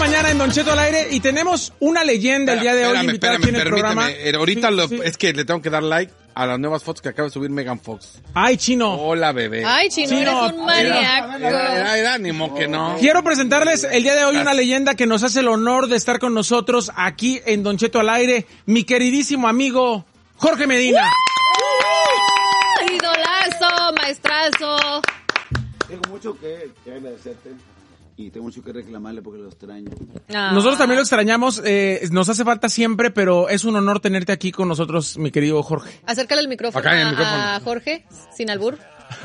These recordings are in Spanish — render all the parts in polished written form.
mañana en Don Cheto al aire y tenemos una leyenda el día de hoy invitada aquí en el programa. Ahorita es que le tengo que dar like a las nuevas fotos que acaba de subir Megan Fox. Ay, Chino. Hola, bebé. Ay, Chino, eres un maníaco. Era ánimo que no. Quiero presentarles el día de hoy una leyenda que nos hace el honor de estar con nosotros aquí en Don Cheto al aire, mi queridísimo amigo Jorge Medina. Idolazo, maestrazo. Tengo mucho que agradecerte y tengo mucho que reclamarle porque lo extraño. Nosotros también lo extrañamos, nos hace falta siempre, pero es un honor tenerte aquí con nosotros, mi querido Jorge. Acércale el micrófono, Acá en el micrófono. a Jorge, sin albur.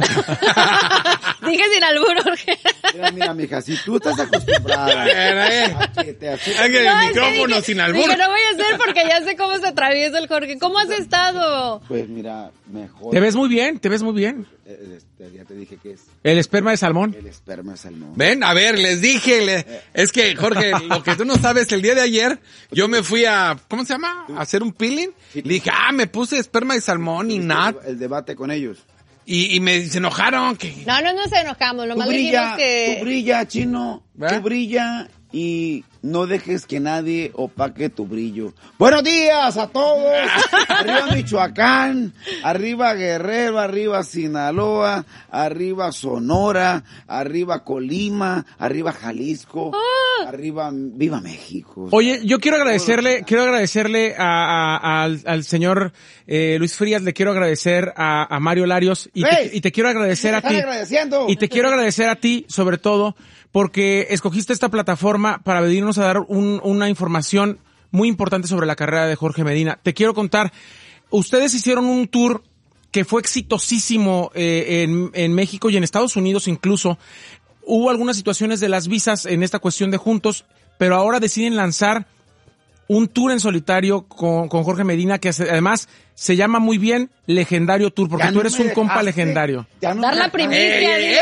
Dije sin albur, Jorge. Mira, mija, si tú estás acostumbrada a que te acerques... El micrófono sin albur. Dije, no voy a hacer porque ya sé cómo se atraviesa el Jorge. ¿Cómo has estado? Pues mira, mejor... Te ves muy bien, te ves muy bien. Ya te dije que es El esperma de salmón. el esperma de salmón. Ven, a ver, les dije, es que Jorge, lo que tú no sabes, el día de ayer yo me fui a, ¿cómo se llama? A hacer un peeling. Le dije, me puse esperma de salmón y nada. El debate con ellos. Y se enojaron que... No nos enojamos. Lo Tú malo dijimos tú brilla, Chino. ¿verdad? Tú brilla y no dejes que nadie opaque tu brillo. Buenos días a todos. Arriba Michoacán, arriba Guerrero, arriba Sinaloa, arriba Sonora, arriba Colima, arriba Jalisco, arriba Viva México. Oye, yo quiero agradecerle al señor Luis Frías, le quiero agradecer a Mario Larios y te quiero agradecer a ti. Agradeciendo. Y te quiero agradecer a ti, sobre todo, porque escogiste esta plataforma para venirnos a dar una información muy importante sobre la carrera de Jorge Medina. Te quiero contar, ustedes hicieron un tour que fue exitosísimo en México y en Estados Unidos incluso. Hubo algunas situaciones de las visas en esta cuestión de juntos, pero ahora deciden lanzar un tour en solitario con Jorge Medina, que además se llama muy bien Legendario Tour, porque tú eres un compa legendario. Dar la primicia.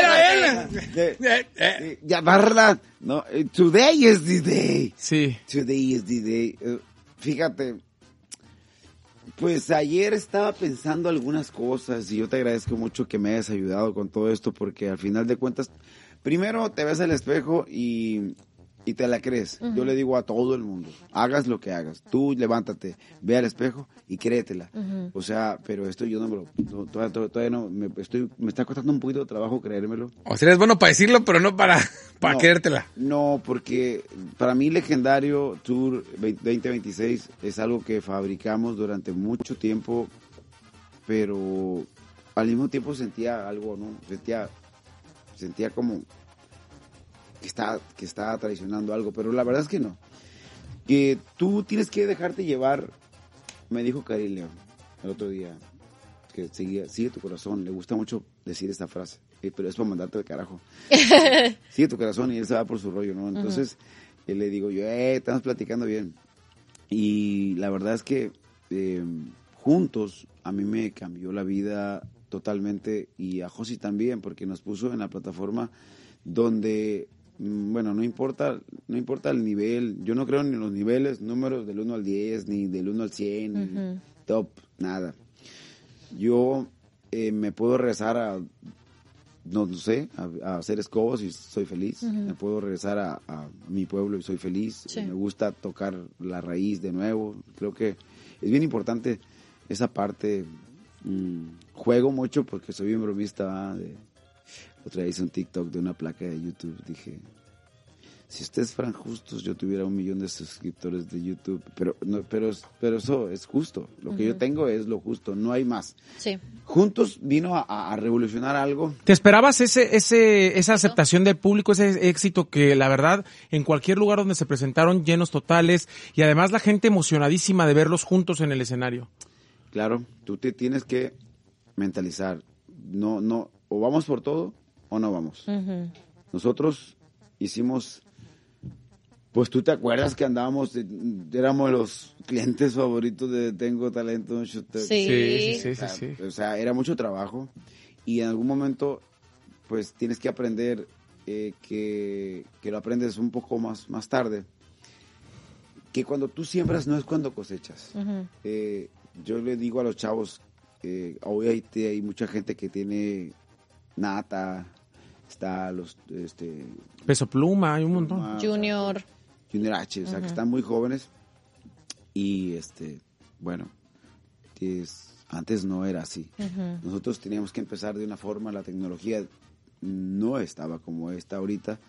Ya darla. No, today is the day. Sí. Today is the day. Fíjate, pues ayer estaba pensando algunas cosas y yo te agradezco mucho que me hayas ayudado con todo esto porque al final de cuentas, primero te ves al espejo y te la crees. Uh-huh. Yo le digo a todo el mundo, hagas lo que hagas, tú levántate, ve al espejo y créetela. Uh-huh. O sea, pero esto yo todavía no, me está costando un poquito de trabajo creérmelo. O sea, es bueno para decirlo, pero no para creértela. No, porque para mí Legendario Tour 2026 es algo que fabricamos durante mucho tiempo, pero al mismo tiempo sentía algo, ¿no? Sentía como que está traicionando algo, pero la verdad es que no. Que tú tienes que dejarte llevar, me dijo Karim León el otro día, que sigue tu corazón, le gusta mucho decir esta frase, pero es para mandarte de carajo. Sigue tu corazón y él se va por su rollo, ¿no? Entonces, le digo yo, estamos platicando bien. Y la verdad es que juntos a mí me cambió la vida totalmente y a Josi también, porque nos puso en la plataforma donde... Bueno, no importa el nivel, yo no creo ni en los niveles, números del 1 al 10, ni del 1 al 100, ni top, nada. Yo me puedo regresar a hacer escobos y soy feliz, me puedo regresar a mi pueblo y soy feliz, me gusta tocar la raíz de nuevo, creo que es bien importante esa parte, juego mucho porque soy bien bromista, otra vez hice un TikTok de una placa de YouTube. Dije, si ustedes fueran justos, yo tuviera 1 millón de suscriptores de YouTube. Pero eso es justo. Lo que yo tengo es lo justo, no hay más. Sí. Juntos vino a revolucionar algo. ¿Te esperabas esa aceptación del público, ese éxito que la verdad en cualquier lugar donde se presentaron llenos totales y además la gente emocionadísima de verlos juntos en el escenario? Claro, tú te tienes que mentalizar. No, o vamos por todo o no vamos. Nosotros hicimos, pues tú te acuerdas que andábamos, éramos los clientes favoritos de Tengo Talento. Sí. O sea, era mucho trabajo y en algún momento pues tienes que aprender que lo aprendes un poco más tarde, que cuando tú siembras no es cuando cosechas. Yo le digo a los chavos, hoy hay mucha gente que tiene Nata, está los Peso Pluma, hay un montón. Junior. Junior H, o sea, que están muy jóvenes y, bueno, antes no era así. Nosotros teníamos que empezar de una forma, la tecnología no estaba como está ahorita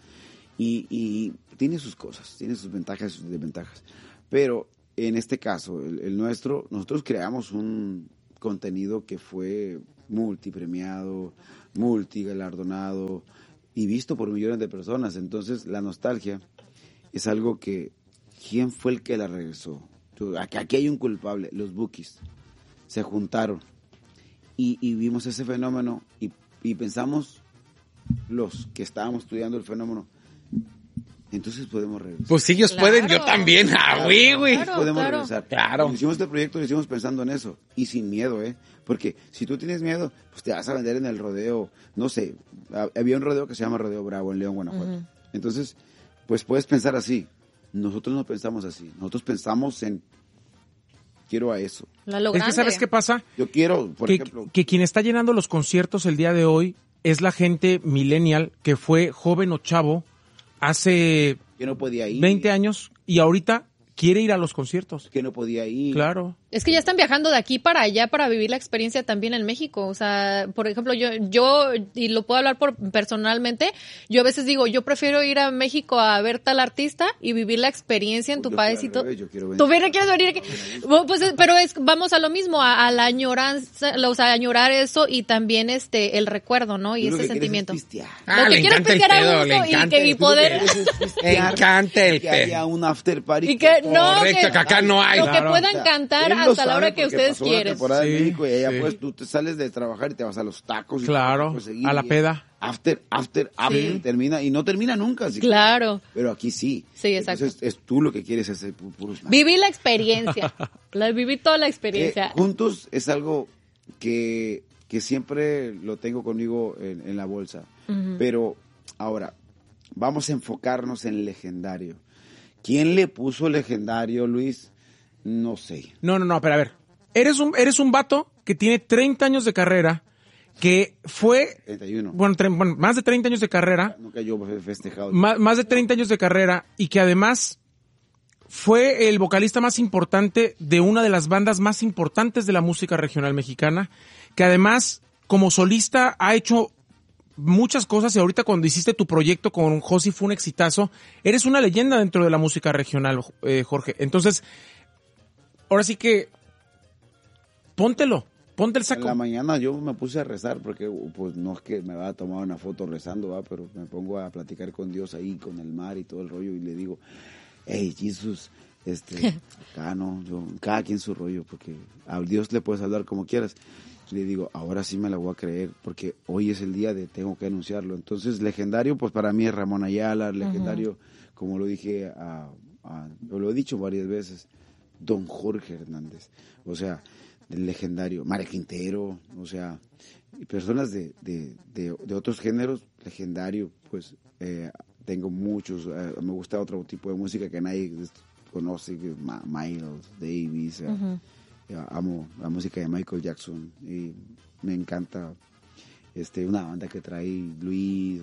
y tiene sus cosas, tiene sus ventajas y sus desventajas. Pero en este caso, el nuestro, nosotros creamos un contenido que fue multipremiado, multigalardonado y visto por millones de personas. Entonces, la nostalgia es algo que, ¿quién fue el que la regresó? Aquí hay un culpable, los Bukis. Se juntaron y vimos ese fenómeno y pensamos, los que estábamos estudiando el fenómeno, entonces podemos regresar. Pues si ellos pueden, yo también. Güey. Podemos regresar. Claro. Cuando hicimos este proyecto, lo hicimos pensando en eso. Y sin miedo, Porque si tú tienes miedo, pues te vas a vender en el rodeo. No sé, había un rodeo que se llama Rodeo Bravo en León, Guanajuato. Entonces, pues puedes pensar así. Nosotros no pensamos así. Nosotros pensamos en, quiero a eso. Es que ¿sabes qué pasa? Yo quiero, por ejemplo... Que quien está llenando los conciertos el día de hoy es la gente millennial que fue joven o chavo hace que no podía ir, 20 años y ahorita quiere ir a los conciertos. Que no podía ir. Claro. Es que ya están viajando de aquí para allá para vivir la experiencia también en México. O sea, por ejemplo, yo y lo puedo hablar personalmente, yo a veces digo, yo prefiero ir a México a ver tal artista y vivir la experiencia en tu país y todo. ¿Tú bien quieres venir aquí? Bueno, pues, pero vamos a lo mismo, a la añoranza, o sea, añorar eso y también el recuerdo, ¿no? Y ese sentimiento. Lo que quiero es pistear a gusto y poder. Le encanta el que haya un after party. Y que no, correcto, que acá no hay. Lo que puedan cantar hasta la hora que ustedes quieren. Temporada de México y allá pues tú te sales de trabajar y te vas a los tacos. Claro, a la peda. After, termina y no termina nunca. Así claro. Pero aquí sí. Sí, exacto. Entonces tú lo que quieres es hacer puros. Vivir la experiencia. Viví toda la experiencia. Juntos es algo que siempre lo tengo conmigo en la bolsa. Pero ahora, vamos a enfocarnos en legendario. ¿Quién le puso legendario, Luis? No sé. No, pero a ver. Eres un vato que tiene 30 años de carrera, que fue... 31. Bueno, más de 30 años de carrera. Nunca yo he festejado. Más de 30 años de carrera y que además fue el vocalista más importante de una de las bandas más importantes de la música regional mexicana, que además, como solista, ha hecho muchas cosas y ahorita cuando hiciste tu proyecto con Josi fue un exitazo. Eres una leyenda dentro de la música regional, Jorge. Entonces, ahora sí que ponte el saco. En la mañana yo me puse a rezar porque pues no es que me va a tomar una foto rezando, ¿va? Pero me pongo a platicar con Dios ahí, con el mar y todo el rollo y le digo, hey, Jesús, acá no, cada quien su rollo, porque a Dios le puedes hablar como quieras. Le digo, ahora sí me la voy a creer, porque hoy es el día de tengo que anunciarlo. Entonces, legendario, pues para mí es Ramón Ayala, legendario, como lo dije, lo he dicho varias veces, Don Jorge Hernández, o sea, el legendario, Mara Quintero, o sea, y personas de otros géneros, legendario, pues tengo muchos, me gusta otro tipo de música que nadie conoce, que es Miles Davis, amo la música de Michael Jackson y me encanta una banda que trae Luis,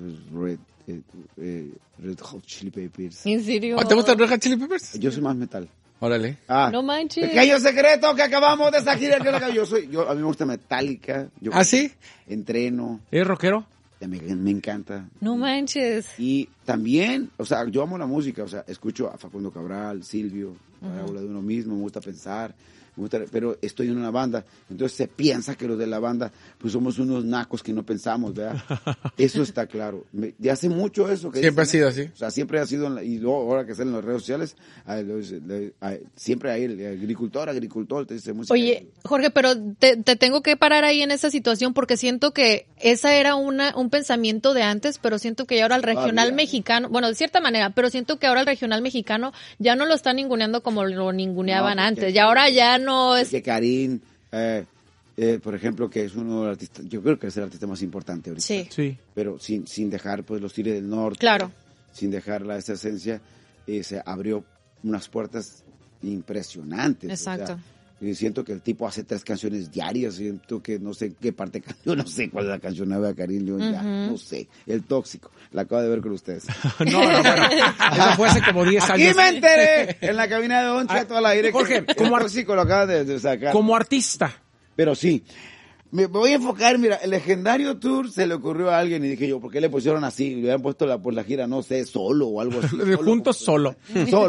Red Hot Chili Peppers. ¿En serio? ¿Te gusta Red Hot Chili Peppers? Yo soy más metal. Órale. No manches. Pequeño secreto que acabamos de salir. A mí me gusta Metallica. ¿Ah, sí? Entreno. ¿Eres rockero? Me encanta. No manches. Y también, o sea, yo amo la música, o sea, escucho a Facundo Cabral, Silvio, habla de uno mismo, me gusta pensar, pero estoy en una banda, entonces se piensa que los de la banda, pues somos unos nacos que no pensamos, ¿verdad? Eso está claro. De hace mucho eso. Que siempre dicen, ha sido así. O sea, siempre ha sido, y luego ahora que salen en las redes sociales, siempre hay el agricultor, te dice música. Oye, Jorge, pero te tengo que parar ahí en esa situación porque siento que esa era un pensamiento de antes, pero siento que ahora el regional mexicano, bueno, de cierta manera, pero siento que ahora el regional mexicano ya no lo están ninguneando como lo ninguneaban antes, y ahora ya no es... Que Karim, por ejemplo, que es uno de los artistas, yo creo que es el artista más importante ahorita. Sí. Pero sin dejar pues los Tigres del Norte. Claro. Sin dejar esa esencia, se abrió unas puertas impresionantes. Exacto. O sea, Y siento que el tipo hace 3 canciones diarias, siento que no sé qué parte, yo no sé cuál es la canción nueva de Karim León, ya, no sé, El Tóxico, la acabo de ver con ustedes. No, bueno, eso fue hace como 10 años. Y me enteré, en la cabina de Don Cheto al aire, Jorge, como El Tóxico lo acaba de sacar. Como artista, Pero sí, me voy a enfocar, mira, el legendario tour se le ocurrió a alguien y dije yo, ¿por qué le pusieron así? Le habían puesto por la gira, no sé, solo o algo así. Juntos solo.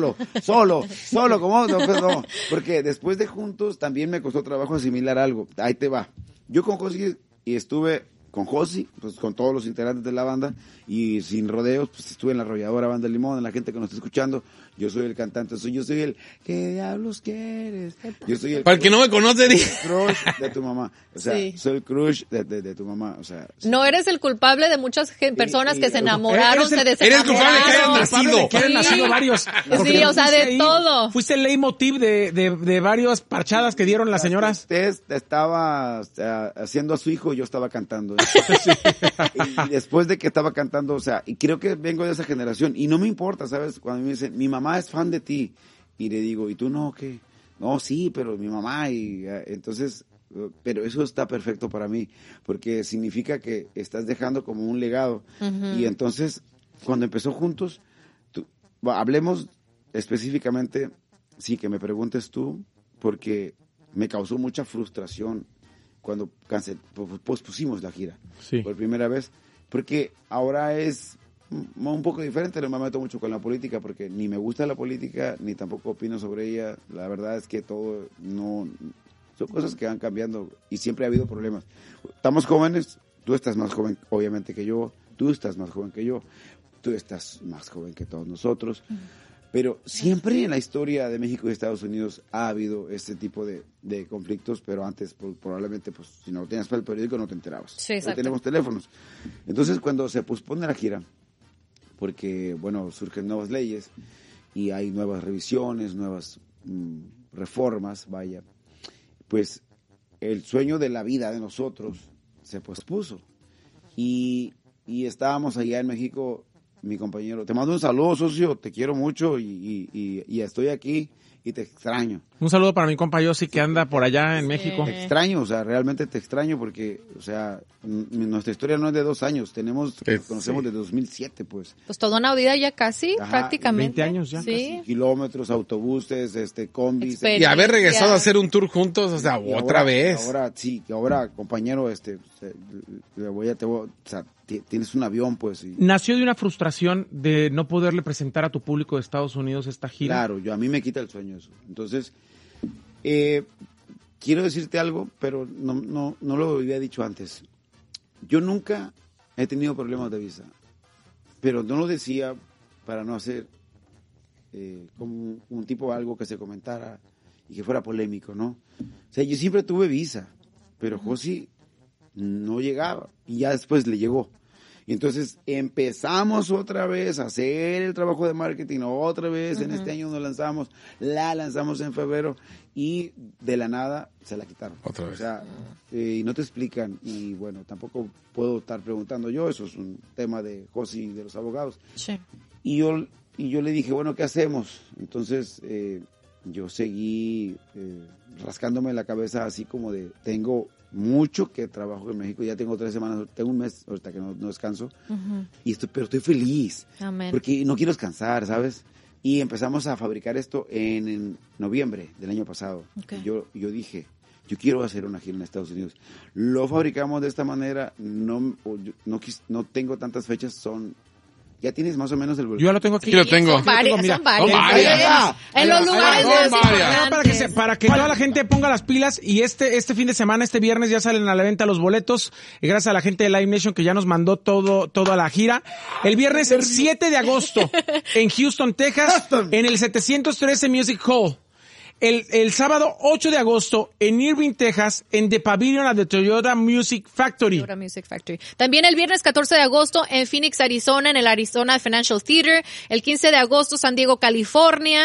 Solo, ¿cómo? No, porque después de Juntos también me costó trabajo asimilar algo. Ahí te va. Yo con Josi y estuve con Josi, pues con todos los integrantes de la banda y sin rodeos, pues estuve en la arrolladora Banda Limón, en la gente que nos está escuchando. Yo soy el cantante, yo soy el ¿qué diablos quieres? Yo soy el Para el que no me conoce, crush de tu mamá. O sea, Sí. soy el crush de tu mamá. O sea, sí. No eres el culpable de muchas personas que se enamoraron, se eres culpable que hayan desenamoraron. nacido. Que hayan nacido varios. Sí, o sea, de todo. Fuiste el leitmotiv de varias parchadas que dieron las señoras. Usted estaba haciendo a su hijo y yo estaba cantando. Y después de que estaba cantando, o sea, y creo que vengo de esa generación. Y no me importa, ¿sabes? Cuando me dicen, mi mamá es fan de ti. Y le digo, ¿y tú no? ¿Qué? No, sí, pero mi mamá. Y entonces, pero eso está perfecto para mí. Porque significa que estás dejando como un legado. Y entonces, cuando empezó Juntos, hablemos específicamente, sí, que me preguntes tú, porque me causó mucha frustración cuando pospusimos la gira por primera vez, porque ahora es un poco diferente, no me meto mucho con la política porque ni me gusta la política, ni tampoco opino sobre ella, la verdad es que todo no, son cosas que van cambiando y siempre ha habido problemas. Estamos jóvenes, tú estás más joven obviamente que yo, tú estás más joven que yo, tú estás más joven que todos nosotros. Pero siempre en la historia de México y Estados Unidos ha habido este tipo de conflictos, pero antes probablemente, pues, si no tenías para el periódico no te enterabas. Sí, exacto. No tenemos teléfonos. Entonces, cuando se pospone la gira, porque, bueno, surgen nuevas leyes y hay nuevas revisiones, nuevas reformas, vaya, pues el sueño de la vida de nosotros se pospuso. Y estábamos allá en México. Mi compañero, te mando un saludo, socio, te quiero mucho y estoy aquí y te extraño. Un saludo para mi compa Yossi que anda por allá en México. Te extraño, o sea, realmente te extraño porque, o sea, nuestra historia no es de 2 años, conocemos de 2007, pues. Pues toda una vida ya casi, Ajá, prácticamente. 20 años ya. Sí. Kilómetros, autobuses, combis. Experiencia. Y haber regresado a hacer un tour juntos, o sea, Y otra vez. Ahora, compañero, o sea, tienes un avión, pues. Nació de una frustración de no poderle presentar a tu público de Estados Unidos esta gira. Claro, a mí me quita el sueño eso. Entonces, quiero decirte algo, pero no lo había dicho antes. Yo nunca he tenido problemas de visa, pero no lo decía para no hacer como un tipo algo que se comentara y que fuera polémico, ¿no? O sea, yo siempre tuve visa, pero Josi no llegaba y ya después le llegó. Y entonces empezamos otra vez a hacer el trabajo de marketing, otra vez en este año la lanzamos en febrero y de la nada se la quitaron. Otra vez. O sea, y no te explican y bueno, tampoco puedo estar preguntando yo, eso es un tema de Josi y de los abogados. Sí. Y yo le dije, bueno, ¿qué hacemos? Entonces yo seguí rascándome la cabeza así como de, tengo mucho que trabajo en México, ya tengo 3 semanas, tengo un mes ahorita que no descanso, pero estoy feliz, Amén. porque no quiero descansar, ¿sabes? Y empezamos a fabricar esto en noviembre del año pasado. Okay. Yo dije, yo quiero hacer una gira en Estados Unidos. Lo fabricamos de esta manera, no tengo tantas fechas, ya tienes más o menos el Yo ya lo tengo aquí. Aquí lo tengo. Son varias, Mira, son varias. son varias. En los lugares son más varias. Para que toda la gente ponga las pilas y este fin de semana, este viernes ya salen a la venta los boletos y gracias a la gente de Live Nation que ya nos mandó toda la gira. El viernes 7 de agosto en Houston, Texas, en el 713 Music Hall. El sábado 8 de agosto en Irving, Texas, en The Pavilion at the Toyota Music Factory. Toyota Music Factory. También el viernes 14 de agosto en Phoenix, Arizona, en el Arizona Financial Theater. El 15 de agosto, San Diego, California.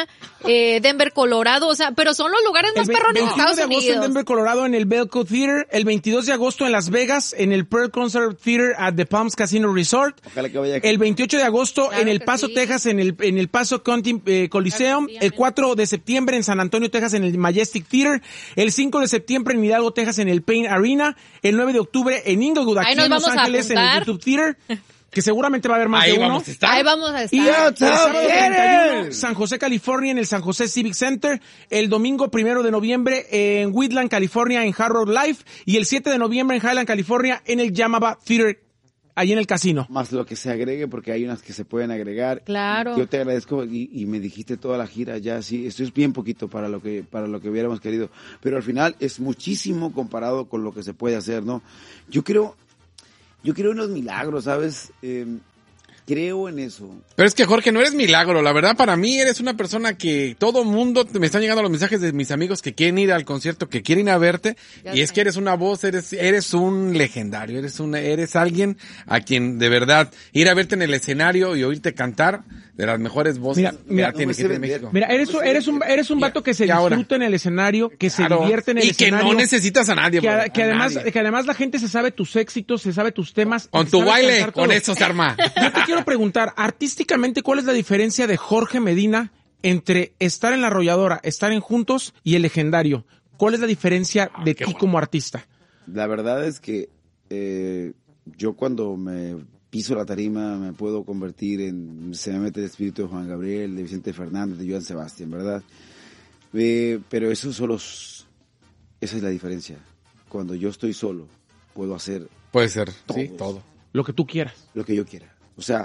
Denver, Colorado, o sea, pero son los lugares más perrones de Estados de agosto Unidos. en Denver, Colorado, en el Belco Theater. El 22 de agosto en Las Vegas, en el Pearl Concert Theater at the Palms Casino Resort. Ojalá que vaya aquí. El 28 de agosto Claro en El que Paso, sí. Texas, en el Paso County Coliseum. Claro que sí, El 4 de septiembre en San Antonio, Texas, en el Majestic Theater. El 5 de septiembre en Hidalgo, Texas, en el Payne Arena. El 9 de octubre en Inglewood, Ahí aquí nos en Los vamos a Ángeles, en el juntar. YouTube Theater. Que seguramente va a haber más Ahí de uno. vamos a estar. Ahí vamos a estar. Y el sábado ¿Quieres? 31, San José, California, en el San José Civic Center. El domingo 1 de noviembre en Wheatland, California, en Hard Rock Live. Y el 7 de noviembre en Highland, California, en el Yamaba Theater, allí en el casino. Más lo que se agregue, porque hay unas que se pueden agregar. Claro. Yo te agradezco y me dijiste toda la gira ya, sí, esto es bien poquito para lo que hubiéramos querido, pero al final es muchísimo comparado con lo que se puede hacer, ¿no? Yo creo en los milagros, ¿sabes? Creo en eso. Pero es que, Jorge, no eres milagro. La verdad, para mí eres una persona que todo mundo, me están llegando los mensajes de mis amigos que quieren ir al concierto, que quieren ir a verte. Ya Y es sé. que eres una voz, eres un legendario, eres alguien a quien de verdad ir a verte en el escenario y oírte cantar de las mejores voces Mira, que tiene no me sé gente de vender. México. Mira, eres un vato que se Y ahora. disfruta en el escenario, que Claro. se divierte en el y que escenario. no necesitas a nadie. bro, que a además, nadie. que además la gente se sabe tus éxitos, se sabe tus temas. Con y tu sabe baile, cantar con todo. eso se arma. Yo te quiero preguntar, artísticamente, ¿cuál es la diferencia de Jorge Medina entre estar en La Arrolladora, estar en Juntos y el Legendario? ¿Cuál es la diferencia de qué ti bueno. como artista? La verdad es que yo cuando me piso la tarima me puedo convertir en, se me mete el espíritu de Juan Gabriel, de Vicente Fernández, de Joan Sebastián, ¿verdad? Pero eso esa es la diferencia. Cuando yo estoy solo, puedo hacer Puede ser, sí, Todos. todo. Lo que tú quieras. lo que yo quiera. O sea,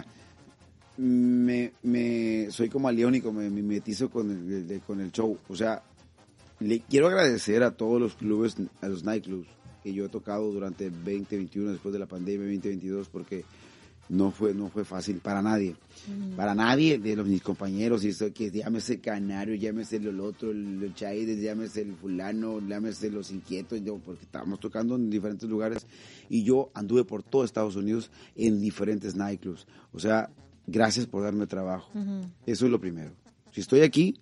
soy como a Leónico, me mimetizo con el show. O sea, le quiero agradecer a todos los clubes, a los nightclubs que yo he tocado durante 2021, después de la pandemia 2022, porque no fue fácil para nadie. Para nadie de mis compañeros, y eso que llámese Canario, llámese el otro, el Chaides, llámese el fulano, llámese los Inquietos, porque estábamos tocando en diferentes lugares y yo anduve por todo Estados Unidos en diferentes nightclubs. O sea, gracias por darme trabajo. Eso es lo primero. Si estoy aquí,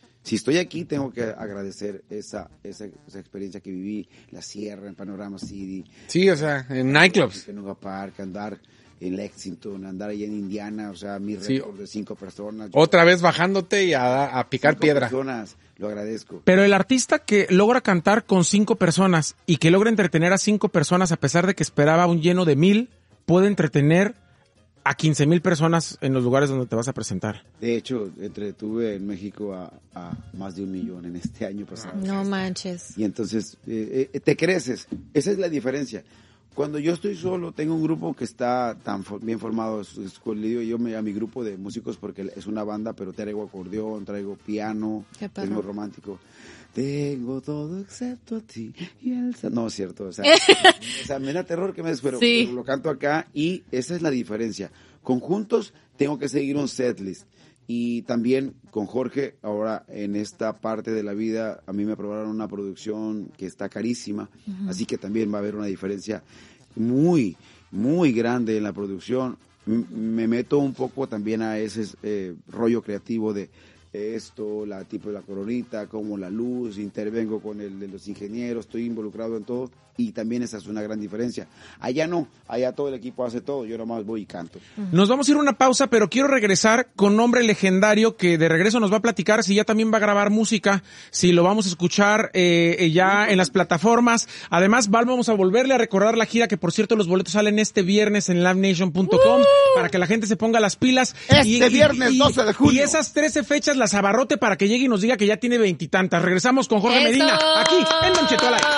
tengo que agradecer esa experiencia que viví, la Sierra, en Panorama City, Sí, o sea, en nightclubs. en Nueva Park, andar en Lexington, andar allá en Indiana, o sea, mi Sí. récord de 5 personas. Otra vez bajándote y a picar 5 piedra. personas, lo agradezco. Pero el artista que logra cantar con 5 personas y que logra entretener a 5 personas a pesar de que esperaba un lleno de 1,000, puede entretener a 15,000 personas en los lugares donde te vas a presentar. De hecho, entretuve en México a más de 1 millón en este año pasado. No manches. Y entonces te creces. Esa es la diferencia. Cuando yo estoy solo, tengo un grupo que está tan bien formado. Le digo yo a mi grupo de músicos porque es una banda, pero traigo acordeón, traigo piano, Qué perro. tengo romántico. Tengo todo excepto a ti y no es cierto, o sea, me da terror que me desespero, Sí. pero lo canto acá y esa es la diferencia. Conjuntos tengo que seguir un setlist y también con Jorge, ahora en esta parte de la vida, a mí me aprobaron una producción que está carísima, así que también va a haber una diferencia muy, muy grande en la producción. Me meto un poco también a ese rollo creativo de esto, la tipo de la coronita, como la luz, intervengo con el de los ingenieros, estoy involucrado en todo y también esa es una gran diferencia. Allá no, allá todo el equipo hace todo, yo nomás voy y canto. Nos vamos a ir a una pausa, pero quiero regresar con Hombre Legendario, que de regreso nos va a platicar si ya también va a grabar música, si lo vamos a escuchar ya en las plataformas. Además, vamos a volverle a recordar la gira, que por cierto los boletos salen este viernes en livenation.com para que la gente se ponga las pilas. Viernes 12 de junio. Y esas 13 fechas las abarrote para que llegue y nos diga que ya tiene 20 y tantas. Regresamos con Jorge ¡Eso! Medina, aquí en Don Cheto al Aire.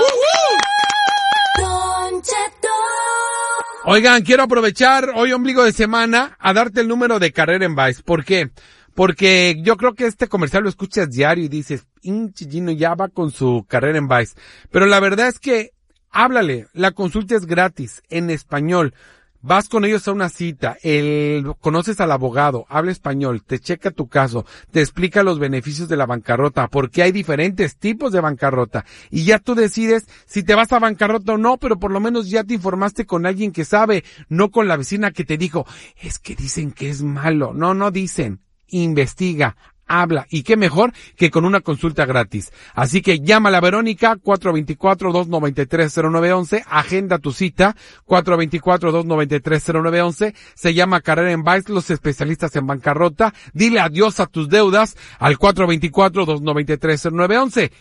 Don Cheto. Oigan, quiero aprovechar hoy ombligo de semana a darte el número de Carrera en Vice. ¿Por qué? Porque yo creo que este comercial lo escuchas diario y dices, pinche Gino ya va con su Carrera en Vice. Pero la verdad es que háblale, la consulta es gratis, en español. Vas con ellos a una cita, conoces al abogado, habla español, te checa tu caso, te explica los beneficios de la bancarrota, porque hay diferentes tipos de bancarrota, y ya tú decides si te vas a bancarrota o no, pero por lo menos ya te informaste con alguien que sabe, no con la vecina que te dijo, es que dicen que es malo. No dicen, investiga. habla. Y qué mejor que con una consulta gratis. Así que llama a la Verónica 424-293-0911, agenda tu cita 424-293-0911, se llama Carrera en Vice, los especialistas en bancarrota. Dile adiós a tus deudas al 424-293-0911.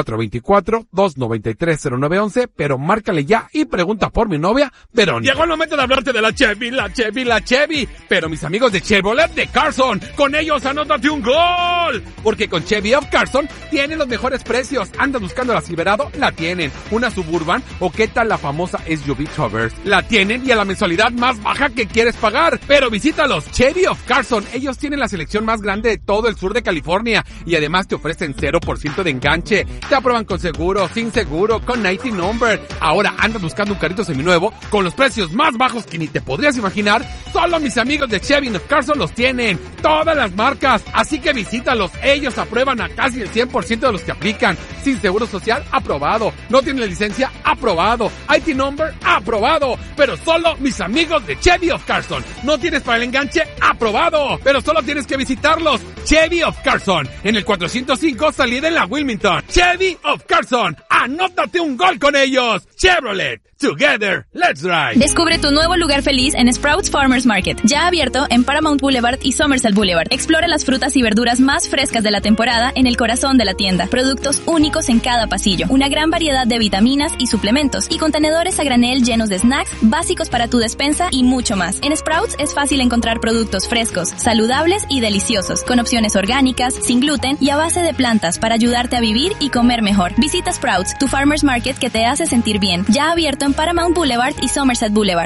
424-293-0911, pero márcale ya y pregunta por mi novia, Verónica. Llegó el momento de hablarte de la Chevy, pero mis amigos de Chevrolet de Carson, con ellos anótate un gol, porque con Chevy of Carson tienen los mejores precios. ¿Andas buscando la Silverado? La tienen. ¿Una Suburban? ¿O qué tal la famosa SUV Traverse? La tienen, y a la mensualidad más baja que quieres pagar. Pero visítalos, Chevy of Carson, ellos tienen la selección más grande de todo el sur de California, y además te ofrecen 0% de enganche. Te aprueban con seguro, sin seguro, con 90 number. Ahora andas buscando un carrito seminuevo con los precios más bajos que ni te podrías imaginar. Solo mis amigos de Chevy of Carson los tienen. Todas las marcas. Así que visítalos. Ellos aprueban a casi el 100% de los que aplican. Sin seguro social, aprobado. No tienen licencia, aprobado. IT number, aprobado. Pero solo mis amigos de Chevy of Carson. No tienes para el enganche, aprobado. Pero solo tienes que visitarlos. Chevy of Carson, en el 405 salida en la Wilmington. Chevy of Carson, anótate un gol con ellos. Chevrolet, together, let's ride. Descubre tu nuevo lugar feliz en Sprouts Farmers Market, ya abierto en Paramount Boulevard y Somerset Boulevard. Explora las frutas y verduras más frescas de la temporada en el corazón de la tienda. Productos únicos en cada pasillo, una gran variedad de vitaminas y suplementos, y contenedores a granel llenos de snacks básicos para tu despensa y mucho más. En Sprouts es fácil encontrar productos frescos, saludables y deliciosos, con opciones orgánicas, sin gluten y a base de plantas para ayudarte a vivir y comer mejor. Visita Sprouts, tu Farmers Market que te hace sentir bien, ya abierto en Paramount Boulevard y Somerset Boulevard.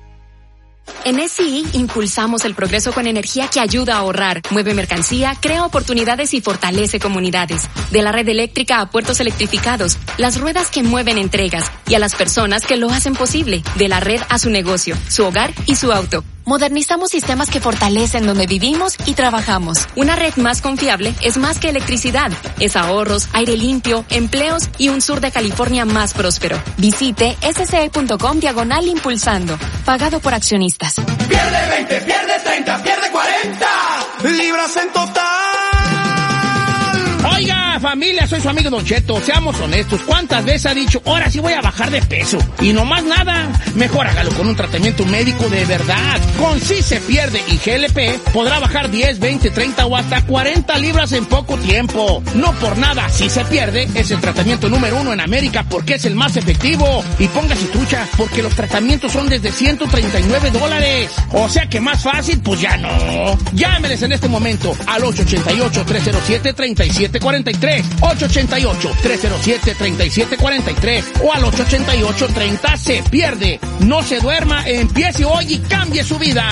En SCI impulsamos el progreso con energía que ayuda a ahorrar, mueve mercancía, crea oportunidades y fortalece comunidades. De la red eléctrica a puertos electrificados, las ruedas que mueven entregas, y a las personas que lo hacen posible. De la red a su negocio, su hogar y su auto. Modernizamos sistemas que fortalecen donde vivimos y trabajamos. Una red más confiable es más que electricidad. Es ahorros, aire limpio, empleos y un sur de California más próspero. Visite sce.com/impulsando. Pagado por accionistas. Pierde 20, pierde 30, pierde 40. Libras en total. Oiga, familia, soy su amigo Don Cheto. Seamos honestos, ¿cuántas veces ha dicho, ahora sí voy a bajar de peso? Y no más nada. Mejor hágalo con un tratamiento médico de verdad. Con Sí Se Pierde y GLP podrá bajar 10, 20, 30 o hasta 40 libras en poco tiempo. No por nada, Sí Se Pierde es el tratamiento número 1 en América porque es el más efectivo. Y póngase trucha, porque los tratamientos son desde $139. O sea que más fácil, pues ya no. Llámeles en este momento al 888-307-3743. 888-307-3743 o al 888-30 se pierde. No se duerma, empiece hoy y cambie su vida.